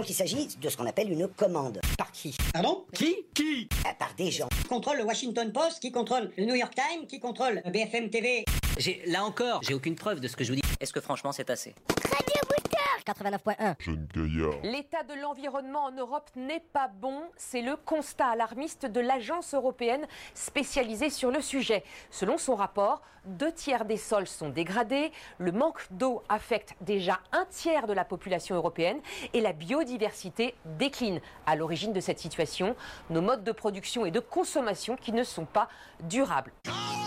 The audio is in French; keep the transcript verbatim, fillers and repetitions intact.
Donc il s'agit de ce qu'on appelle une commande. Par qui? Pardon? Qui? Qui? Euh, Par des gens. Qui contrôle le Washington Post, qui contrôle le New York Times, qui contrôle B F M T V. J'ai, là encore, j'ai aucune preuve de ce que je vous dis. Est-ce que franchement c'est assez? quatre-vingt-neuf point un. Jeune gaillard. L'état de l'environnement en Europe n'est pas bon, c'est le constat alarmiste de l'agence européenne spécialisée sur le sujet. Selon son rapport, deux tiers des sols sont dégradés, le manque d'eau affecte déjà un tiers de la population européenne et la biodiversité décline. À l'origine de cette situation, nos modes de production et de consommation qui ne sont pas durables.